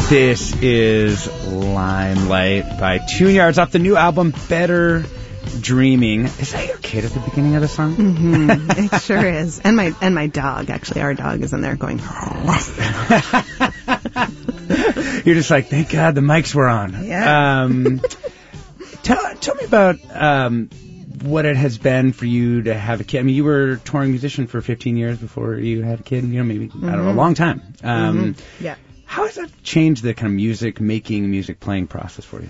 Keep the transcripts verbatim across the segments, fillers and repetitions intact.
This is Limelight by Tune Yards off the new album Better Dreaming. Is that your kid at the beginning of the song? Mm-hmm. It sure is. And my and my dog, actually. Our dog is in there going... You're just like, thank God the mics were on. Yeah. Um, tell, tell me about um, what it has been for you to have a kid. I mean, you were a touring musician for fifteen years before you had a kid. You know, maybe, mm-hmm. I don't know, a long time. Um, mm-hmm. Yeah. How has that changed the kind of music making, music playing process for you?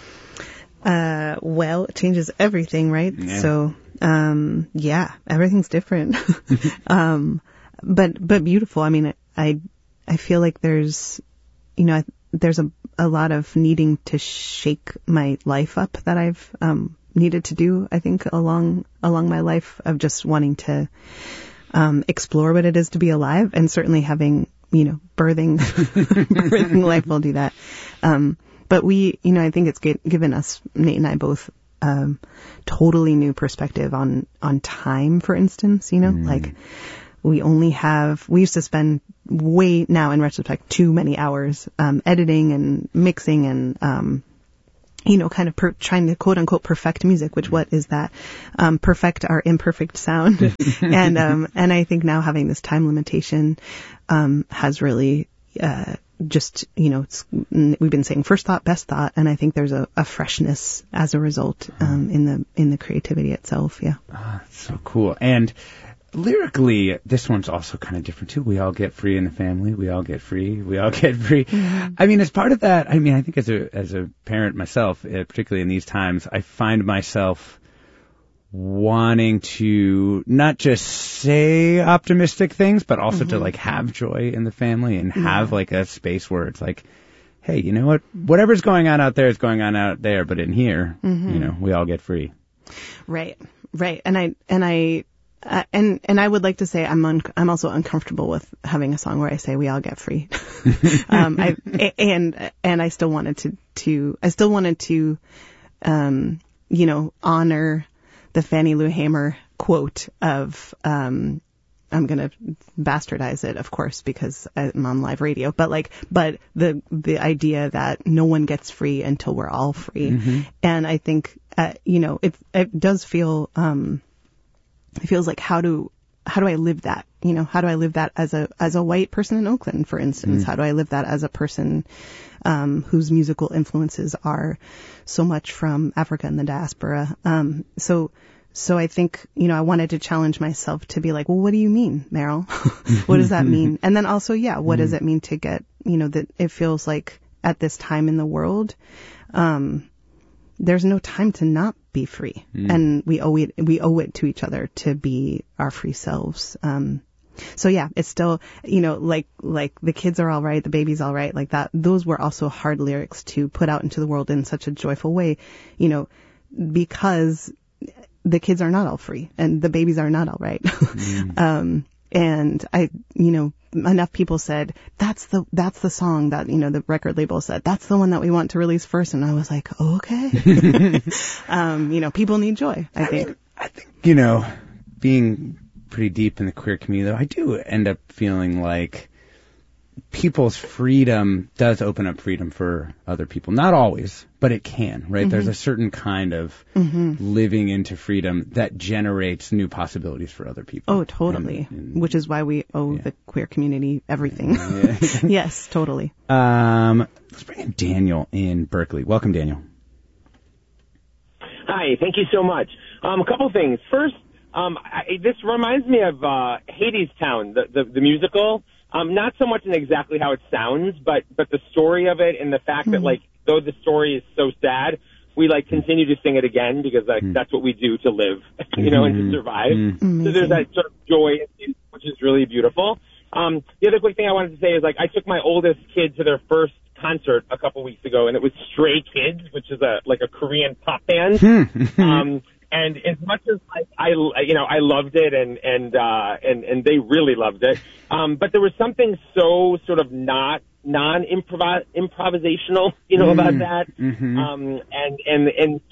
Uh, well, it changes everything, right? Yeah. So, um, yeah, everything's different. um, but, but beautiful. I mean, I, I feel like there's, you know, there's a, a lot of needing to shake my life up that I've, um, needed to do, I think, along, along my life of just wanting to, um, explore what it is to be alive, and certainly having, you know, birthing, birthing life will do that. Um, but we, you know, I think it's get, given us, Nate and I both, um, totally new perspective on, on time, for instance, you know, mm. like we only have, we used to spend way now in retrospect, too many hours, um, editing and mixing and, um, you know, kind of per, trying to quote unquote perfect music, which what is that? Um, perfect our imperfect sound. and, um, and I think now having this time limitation, um, has really, uh, just, you know, it's, we've been saying first thought, best thought. And I think there's a, a freshness as a result, um, in the, in the creativity itself. Yeah. Ah, so cool. And lyrically, this one's also kind of different too. We all get free in the family. We all get free. We all get free. Mm-hmm. I mean, as part of that, I mean, I think as a as a parent myself, uh, particularly in these times, I find myself wanting to not just say optimistic things, but also mm-hmm. to like have joy in the family and have yeah. like a space where it's like, hey, you know what? Whatever's going on out there is going on out there, but in here, mm-hmm. you know, we all get free. Right, right. And I and I. Uh, and, and I would like to say I'm un- I'm also uncomfortable with having a song where I say we all get free. um, I, and, and I still wanted to, to, I still wanted to, um, you know, honor the Fannie Lou Hamer quote of, um, I'm going to bastardize it, of course, because I'm on live radio, but like, but the, the idea that no one gets free until we're all free. Mm-hmm. And I think, uh, you know, it, it does feel, um, it feels like how do how do I live that? You know, how do I live that as a as a white person in Oakland, for instance? Mm. How do I live that as a person um, whose musical influences are so much from Africa and the diaspora? Um, so so I think, you know, I wanted to challenge myself to be like, well, what do you mean, Meryl? What does that mean? And then also, yeah, what mm. does it mean to get, you know, that it feels like at this time in the world, um, there's no time to not be free. Mm. And we owe it, we owe it to each other to be our free selves. Um, so yeah, it's still, you know, like, like the kids are all right, the baby's all right, like that. Those were also hard lyrics to put out into the world in such a joyful way, you know, because the kids are not all free and the babies are not all right. Mm. um, and I, you know, enough people said, that's the, that's the song that, you know, the record label said, that's the one that we want to release first. And I was like, okay. um, you know, people need joy, I, I think. Mean, I think, you know, being pretty deep in the queer community, though, I do end up feeling like people's freedom does open up freedom for other people. Not always, but it can, right? Mm-hmm. There's a certain kind of mm-hmm. living into freedom that generates new possibilities for other people. Oh, totally. And, and, Which is why we owe yeah. the queer community everything. Yeah. Yes, totally. Um, let's bring in Daniel in Berkeley. Welcome, Daniel. Hi, thank you so much. Um, a couple things. First, um, I, this reminds me of uh, Hadestown, the, the, the musical. Um, not so much in exactly how it sounds, but, but the story of it and the fact mm-hmm. that, like, though the story is so sad, we, like, continue to sing it again because, like, mm-hmm. that's what we do to live, you know, and to survive. Mm-hmm. So there's that sort of joy, which is really beautiful. Um, the other quick thing I wanted to say is, like, I took my oldest kid to their first concert a couple weeks ago, and it was Stray Kids, which is a, like, a Korean pop band. um, And as much as like I, you know, I loved it, and and uh, and and they really loved it. Um, but there was something so sort of not non-improvisational, you know, mm, about that. Mm-hmm. Um, and and and so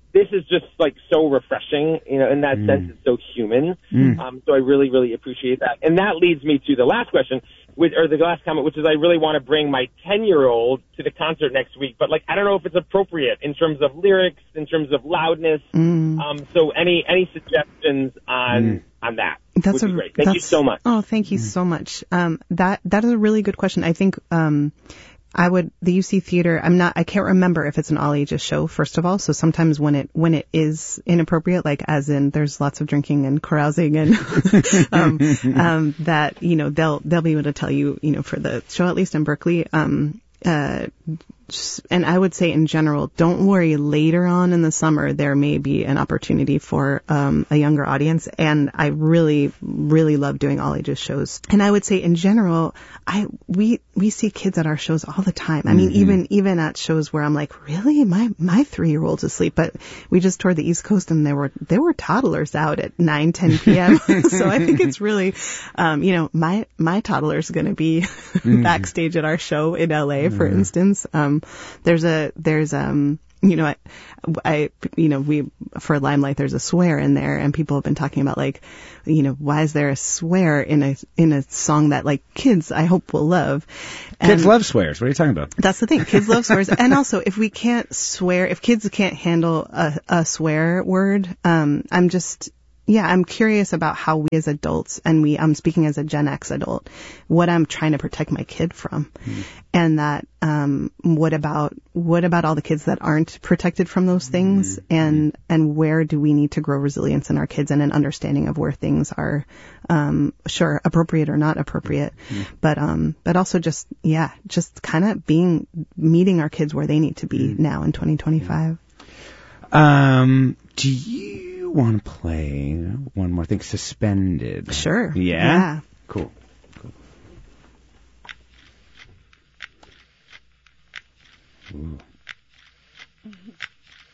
this is just like so refreshing, you know, in that mm. sense, it's so human. Mm. Um, so I really, really appreciate that. And that leads me to the last question, which, or the last comment, which is I really want to bring my ten-year-old to the concert next week, but like I don't know if it's appropriate in terms of lyrics, in terms of loudness. Mm. Um, so any any suggestions on mm. on that? That's would a, be great. Thank you so much. Oh, thank you mm. so much. Um, that that is a really good question. I think um, I would the U C Theater. I'm not. I can't remember if it's an all ages show. First of all, so sometimes when it when it is inappropriate, like as in there's lots of drinking and carousing and um, um, that you know they'll they'll be able to tell you you know for the show at least in Berkeley. Um, uh, and I would say in general, don't worry. Later on in the summer, there may be an opportunity for um, a younger audience, and I really, really love doing all ages shows. And I would say in general, I we we see kids at our shows all the time. I mean, mm-hmm. even even at shows where I'm like, really, my my three year old's asleep. But we just toured the East Coast, and there were there were toddlers out at nine, ten p.m. So I think it's really, um, you know, my my toddler's going to be mm-hmm. backstage at our show in L A, for mm-hmm. instance. Um, There's a, there's, um, you know, I, I, you know, we, for Limelight, there's a swear in there, and people have been talking about, like, you know, why is there a swear in a, in a song that, like, kids, I hope, will love. And kids love swears. What are you talking about? That's the thing. Kids love swears. And also, if we can't swear, if kids can't handle a, a swear word, um, I'm just, yeah, I'm curious about how we as adults, and we, I'm speaking as a Gen X adult, what I'm trying to protect my kid from. Mm. And that, um, what about, what about all the kids that aren't protected from those things? Mm. And, and where do we need to grow resilience in our kids and an understanding of where things are, um, sure, appropriate or not appropriate. Mm. But, um, but also just, yeah, just kind of being, meeting our kids where they need to be mm. now in twenty twenty-five. Um, do you want to play one more thing, Suspended? Sure. Yeah? Yeah. Cool. Cool. Ooh.